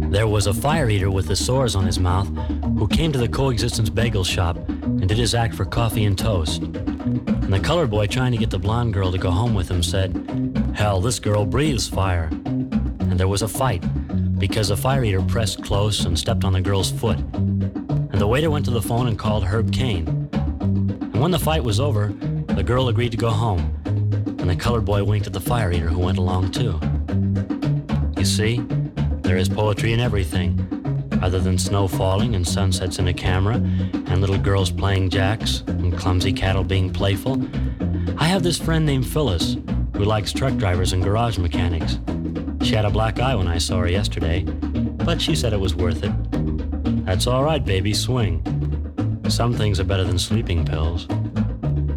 There was a fire eater with the sores on his mouth who came to the Coexistence Bagel Shop and did his act for coffee and toast. And the colored boy trying to get the blonde girl to go home with him said, "Hell, this girl breathes fire." And there was a fight because the fire eater pressed close and stepped on the girl's foot. And the waiter went to the phone and called Herb Cain. And when the fight was over, the girl agreed to go home. And the colored boy winked at the fire eater who went along too. You see, there is poetry in everything, other than snow falling and sunsets in a camera and little girls playing jacks and clumsy cattle being playful. I have this friend named Phyllis who likes truck drivers and garage mechanics. She had a black eye when I saw her yesterday, but she said it was worth it. That's all right, baby, swing. Some things are better than sleeping pills.